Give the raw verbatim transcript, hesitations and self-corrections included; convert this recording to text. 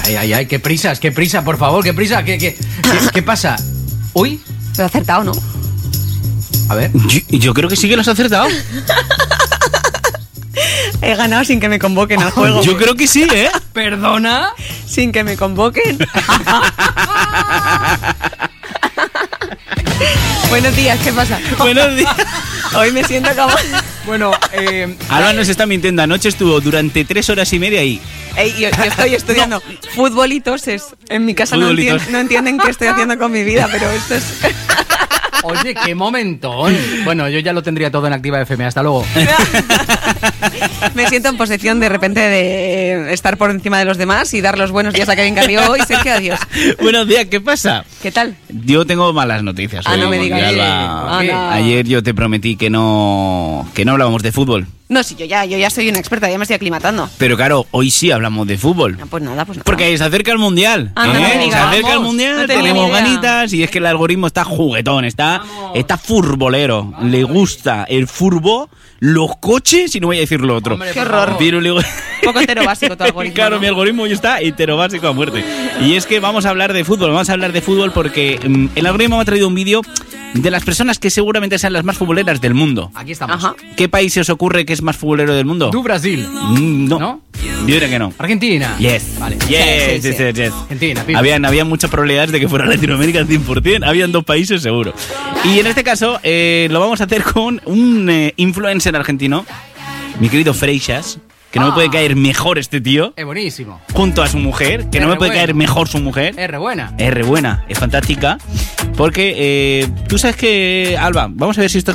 Ay, ay, ay, qué prisas, qué prisa, por favor, qué prisa, qué, qué, qué, ¿qué pasa? Uy. Lo he acertado, ¿no? A ver. Yo, yo creo que sí que lo has acertado. He ganado sin que me convoquen al juego. Yo creo que sí, ¿eh? ¿Perdona? Sin que me convoquen. Buenos días, ¿qué pasa? Buenos días. Hoy me siento como... Bueno, eh... Alba nos está mintiendo. Anoche estuvo durante tres horas y media ahí. Ey, yo, yo estoy estudiando no. fútbol y toses. En mi casa no, entien, no entienden qué estoy haciendo con mi vida, pero esto es... Oye, qué momentón. Bueno, yo ya lo tendría todo en Activa F M. Hasta luego. Me siento en posesión de repente de estar por encima de los demás y dar los buenos días a Kevin Carrió y Sergio, adiós. Buenos días, ¿qué pasa? ¿Qué tal? Yo tengo malas noticias. Ah, no me digas. Alba, Ah, no. Ayer yo te prometí que no, que no hablábamos de fútbol. No, sí, yo ya, yo ya soy una experta, ya me estoy aclimatando. Pero claro, hoy sí hablamos de fútbol. No, pues nada, pues nada. Porque se acerca el Mundial. Ah, no, ¿eh? no me digas. Se acerca el Vamos. Mundial, No tenía tenemos ni idea. ganitas y es que el algoritmo está juguetón, está, está furbolero. Vamos. Le gusta el furbo, los coches y no voy a decir lo otro. Hombre, qué horror. Pero le... Un poco entero básico tu algoritmo. Claro, ¿no? mi algoritmo hoy está entero básico a muerte. Y es que vamos a hablar de fútbol, vamos a hablar de fútbol porque um, el algoritmo me ha traído un vídeo de las personas que seguramente sean las más futboleras del mundo. Aquí estamos. Ajá. ¿Qué país se os ocurre que es más futbolero del mundo? Du Brasil. Mm, no. ¿No? Yo diría que no. Argentina. Yes. Vale. Yes, Sí, sí, yes, sí. yes, yes. Argentina, pibe. Habían, había muchas probabilidades de que fuera Latinoamérica al cien por ciento. Habían dos países seguro. Y en este caso eh, lo vamos a hacer con un eh, influencer argentino, mi querido Freixas, que no Ah. me puede caer mejor este tío, Es buenísimo. junto a su mujer, que Es no me re puede bueno. caer mejor su mujer. Es re buena. Es re buena, es fantástica. Porque eh, tú sabes que, Alba, vamos a ver si esto